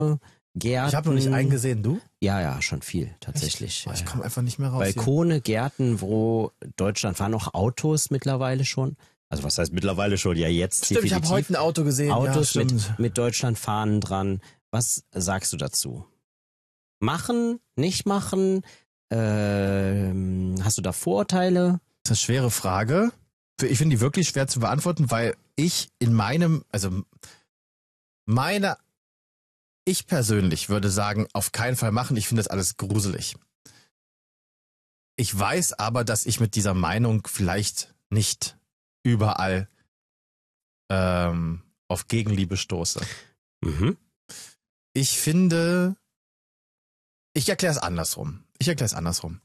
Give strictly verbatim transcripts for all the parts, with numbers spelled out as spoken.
Gärten. Ich habe noch nicht einen gesehen, du? Ja, ja, schon viel, tatsächlich. Oh, ich ja, komme ja. einfach nicht mehr raus. Balkone, hier. Gärten, wo Deutschland fahren auch Autos mittlerweile schon. Also was heißt mittlerweile schon? Ja, jetzt Stimmt, definitiv. ich habe heute ein Auto gesehen. Autos ja, mit, mit Deutschlandfahnen dran. Was sagst du dazu? Machen, nicht machen? Ähm, hast du da Vorurteile? Das ist eine schwere Frage. Ich finde die wirklich schwer zu beantworten, weil ich in meinem, also meine, ich persönlich würde sagen, auf keinen Fall machen. Ich finde das alles gruselig. Ich weiß aber, dass ich mit dieser Meinung vielleicht nicht überall ähm, auf Gegenliebe stoße. Mhm. Ich finde, ich erkläre es andersrum. Ich erkläre es andersrum.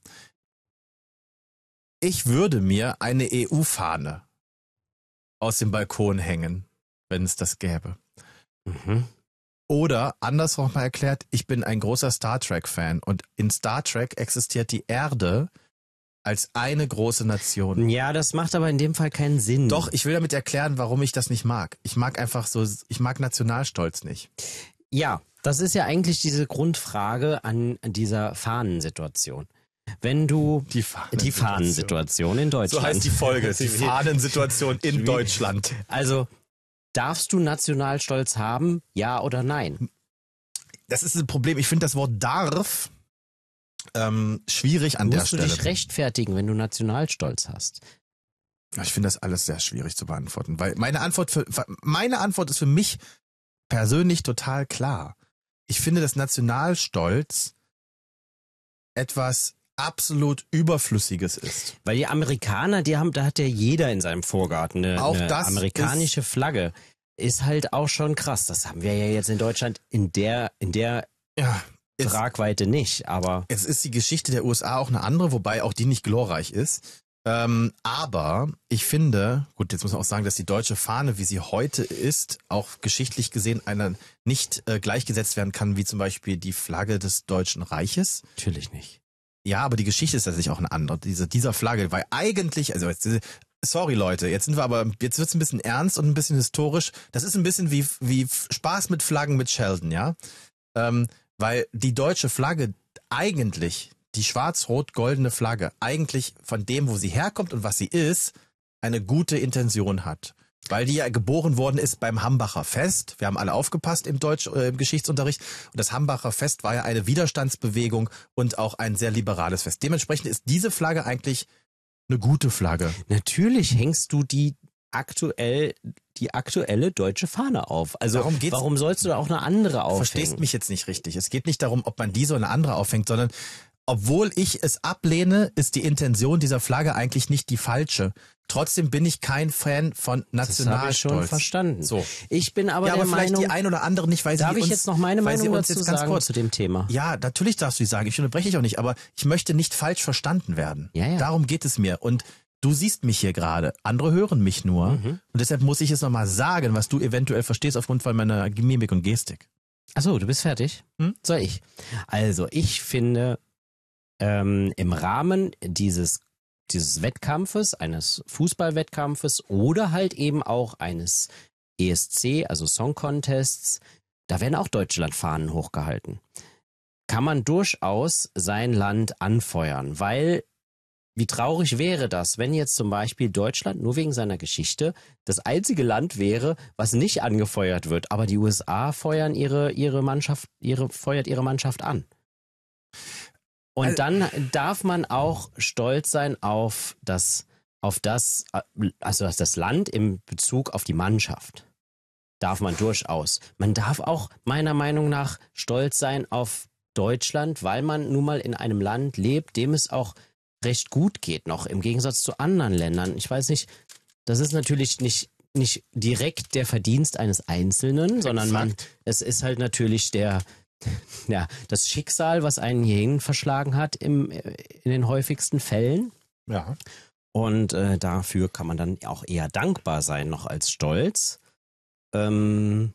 Ich würde mir eine E U-Fahne aus dem Balkon hängen, wenn es das gäbe. Mhm. Oder, andersrum mal erklärt, ich bin ein großer Star Trek-Fan und in Star Trek existiert die Erde als eine große Nation. Ja, das macht aber in dem Fall keinen Sinn. Doch, ich will damit erklären, warum ich das nicht mag. Ich mag einfach so, ich mag Nationalstolz nicht. Ja, das ist ja eigentlich diese Grundfrage an dieser Fahnensituation. Wenn du die Fahnensituation, die Fahnensituation in Deutschland. So heißt die Folge, die Fahnensituation in Deutschland. Also, darfst du Nationalstolz haben, ja oder nein? Das ist ein Problem. Ich finde das Wort darf ähm, schwierig an der Stelle. Musst du dich rechtfertigen, wenn du Nationalstolz hast? Ich finde das alles sehr schwierig zu beantworten, weil meine Antwort für meine Antwort ist für mich persönlich total klar. Ich finde, dass Nationalstolz etwas absolut Überflüssiges ist. Weil die Amerikaner, die haben, da hat ja jeder in seinem Vorgarten eine, auch eine das amerikanische ist, Flagge. Ist halt auch schon krass. Das haben wir ja jetzt in Deutschland in der, in der ja, jetzt, Tragweite nicht, aber. Jetzt ist die Geschichte der U S A auch eine andere, wobei auch die nicht glorreich ist. Ähm, aber ich finde, gut, jetzt muss man auch sagen, dass die deutsche Fahne, wie sie heute ist, auch geschichtlich gesehen einer nicht äh, gleichgesetzt werden kann, wie zum Beispiel die Flagge des Deutschen Reiches. Natürlich nicht. Ja, aber die Geschichte ist tatsächlich auch eine andere, diese, dieser Flagge, weil eigentlich, also sorry Leute, jetzt sind wir aber, jetzt wird's ein bisschen ernst und ein bisschen historisch. Das ist ein bisschen wie wie Spaß mit Flaggen mit Sheldon, ja, ähm, weil die deutsche Flagge eigentlich, die schwarz-rot-goldene Flagge, eigentlich von dem, wo sie herkommt und was sie ist, eine gute Intention hat. Weil die ja geboren worden ist beim Hambacher Fest. Wir haben alle aufgepasst im Deutsch, äh, im Geschichtsunterricht. Und das Hambacher Fest war ja eine Widerstandsbewegung und auch ein sehr liberales Fest. Dementsprechend ist diese Flagge eigentlich eine gute Flagge. Natürlich hängst du die aktuell, die aktuelle deutsche Fahne auf. Also Darum geht's, warum sollst du da auch eine andere aufhängen? Verstehst mich jetzt nicht richtig. Es geht nicht darum, ob man diese oder eine andere aufhängt, sondern obwohl ich es ablehne, ist die Intention dieser Flagge eigentlich nicht die falsche. Trotzdem bin ich kein Fan von Nationalstolz. Das habe ich schon verstanden. So. Ich bin aber ja, der aber vielleicht Meinung, die ein oder andere nicht, weil sie darf uns, ich jetzt noch meine Meinung dazu jetzt ganz sagen kurz, zu dem Thema? Ja, natürlich darfst du sie sagen. Ich unterbreche dich auch nicht, aber ich möchte nicht falsch verstanden werden. Ja, ja. Darum geht es mir. Und du siehst mich hier gerade. Andere hören mich nur. Mhm. Und deshalb muss ich es nochmal sagen, was du eventuell verstehst aufgrund von meiner Mimik und Gestik. Ach so, du bist fertig? Hm? Soll ich? Also, ich finde, ähm, im Rahmen dieses dieses Wettkampfes, eines Fußballwettkampfes oder halt eben auch eines E S C, also Song Contests, da werden auch Deutschlandfahnen hochgehalten. Kann man durchaus sein Land anfeuern, weil wie traurig wäre das, wenn jetzt zum Beispiel Deutschland nur wegen seiner Geschichte das einzige Land wäre, was nicht angefeuert wird, aber die U S A feuern ihre ihre Mannschaft, ihre feuert ihre Mannschaft an. Und dann darf man auch stolz sein auf das, auf das, also das Land im Bezug auf die Mannschaft. Darf man durchaus. Man darf auch meiner Meinung nach stolz sein auf Deutschland, weil man nun mal in einem Land lebt, dem es auch recht gut geht noch, im Gegensatz zu anderen Ländern. Ich weiß nicht, das ist natürlich nicht, nicht direkt der Verdienst eines Einzelnen, sondern man, es ist halt natürlich der, ja, das Schicksal, was einen hierhin verschlagen hat im, in den häufigsten Fällen. Ja. Und äh, dafür kann man dann auch eher dankbar sein, noch als stolz. Ähm,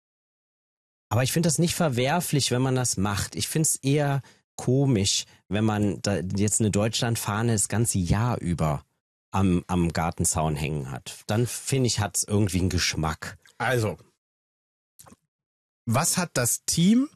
aber ich finde das nicht verwerflich, wenn man das macht. Ich finde es eher komisch, wenn man da jetzt eine Deutschlandfahne das ganze Jahr über am, am Gartenzaun hängen hat. Dann finde ich, hat es irgendwie einen Geschmack. Also, was hat das Team